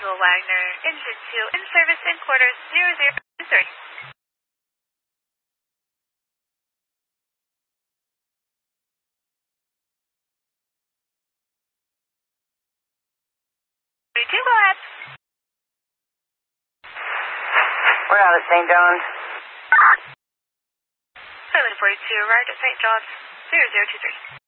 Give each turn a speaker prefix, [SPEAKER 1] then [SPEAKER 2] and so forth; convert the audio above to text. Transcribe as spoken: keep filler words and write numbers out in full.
[SPEAKER 1] Nashville Wagner, engine two, in service in quarters zero zero two three. Two, go ahead.
[SPEAKER 2] We're out at Saint John's.
[SPEAKER 1] seven forty-two, right at Saint John's, zero zero two three.